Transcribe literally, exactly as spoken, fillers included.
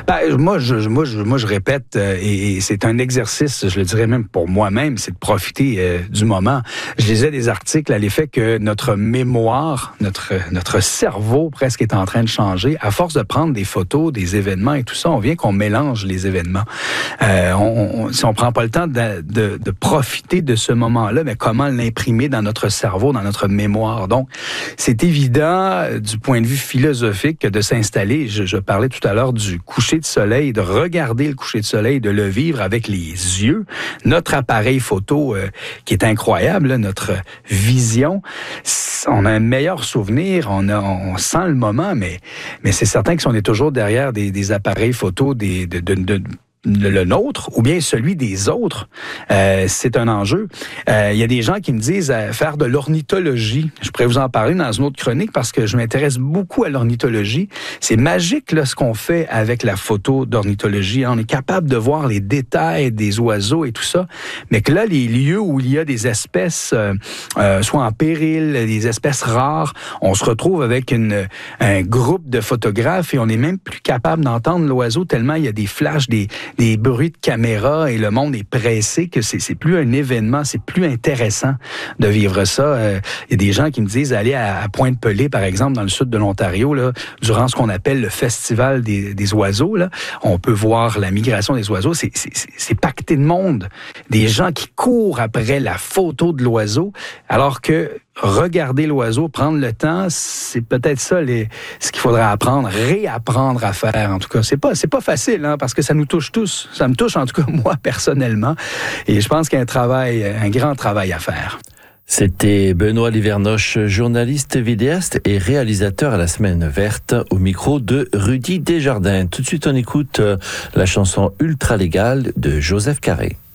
Ben, moi, je, moi, je, moi, je répète, euh, et, et c'est un exercice, je le dirais même pour moi-même, c'est de profiter euh, du moment. Je lisais des articles à l'effet que notre mémoire, notre, notre cerveau presque est en train de changer. À force de prendre des photos, des événements et tout ça, on vient qu'on mélange les événements. Euh, on, on, si on prend pas le temps de, de, de profiter de ce moment-là, mais comment l'imprimer dans notre cerveau, dans notre mémoire. Donc, c'est évident du point de vue philosophique de s'installer. Je, je parlais tout à l'heure du coucher de soleil, de regarder le coucher de soleil, de le vivre avec les yeux. Notre appareil photo euh, qui est incroyable, là, notre vision, on a un meilleur souvenir, on, a, on sent le moment, mais, mais c'est certain que si on est toujours derrière des, des appareils photo, des, de, de, de Le, le nôtre ou bien celui des autres, euh, c'est un enjeu. Il euh, y a des gens qui me disent euh, faire de l'ornithologie. Je pourrais vous en parler dans une autre chronique parce que je m'intéresse beaucoup à l'ornithologie. C'est magique là, ce qu'on fait avec la photo d'ornithologie. On est capable de voir les détails des oiseaux et tout ça, mais que là, les lieux où il y a des espèces, euh, euh, soit en péril, des espèces rares, on se retrouve avec une, un groupe de photographes et on n'est même plus capable d'entendre l'oiseau tellement il y a des flashs, des des bruits de caméra et le monde est pressé que c'est, c'est plus un événement, c'est plus intéressant de vivre ça. Euh, il y a des gens qui me disent aller à, à Pointe-Pelée, par exemple, dans le sud de l'Ontario, là, durant ce qu'on appelle le festival des, des oiseaux, là, on peut voir la migration des oiseaux. C'est, c'est, c'est pacté de monde. Des gens qui courent après la photo de l'oiseau, alors que regarder l'oiseau, prendre le temps, c'est peut-être ça les, ce qu'il faudra apprendre, réapprendre à faire. En tout cas, c'est pas c'est pas facile, hein, parce que ça nous touche tous. Ça me touche en tout cas moi personnellement, et je pense qu'il y a un travail, un grand travail à faire. C'était Benoît Livernoche, journaliste, vidéaste et réalisateur à la Semaine Verte, au micro de Rudy Desjardins. Tout de suite, on écoute la chanson Ultra Légale de Joseph Carré.